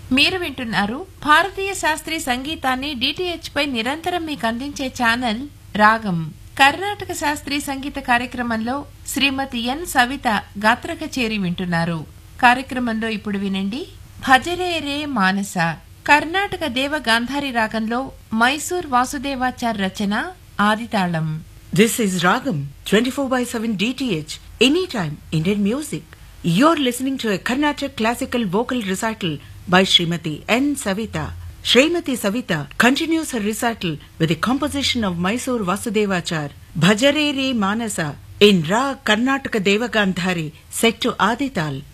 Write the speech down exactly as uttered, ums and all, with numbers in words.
మీరు వింటున్నారు భారతీయ శాస్త్రీయ సంగీతాన్ని డిటిహెచ్ పై నిరంతరం మీకు అందించే ఛానల్ రాగం. కర్ణాటక శాస్త్రీయ సంగీత కార్యక్రమంలో శ్రీమతి ఎన్ సవిత గాత్ర కచేరి వింటున్నారు. కార్యక్రమంలో ఇప్పుడు వినండి భజరే రే మానస. కర్ణాటక దేవ గాంధారి రాగంలో మైసూర్ వాసుదేవాచార్ రచన, ఆదితాళం. This is Ragam twenty-four by seven D T H, anytime Indian music. You're listening to a Carnatic classical vocal recital by Srimati N. Savita. Srimati Savita continues her recital with a composition of Mysore Vasudevachar, Bhajare Re Manasa, in Ra Karnataka Deva Gandhari, set to Adital.